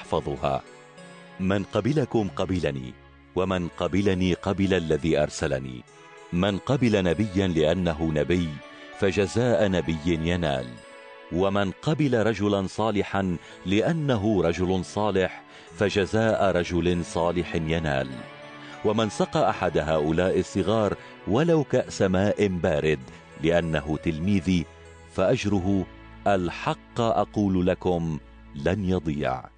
فاحفظوها: من قبلكم قبلني، ومن قبلني قبل الذي أرسلني. من قبل نبيا لأنه نبي فجزاء نبي ينال، ومن قبل رجلا صالحا لأنه رجل صالح فجزاء رجل صالح ينال. ومن سقى أحد هؤلاء الصغار ولو كأس ماء بارد لأنه تلميذي فأجره الحق أقول لكم لن يضيع.